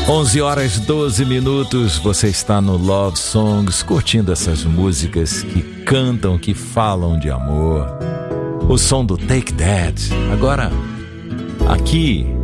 11h12, você está no Love Songs, curtindo essas músicas que cantam, que falam de amor. O som do Take That. Agora, aqui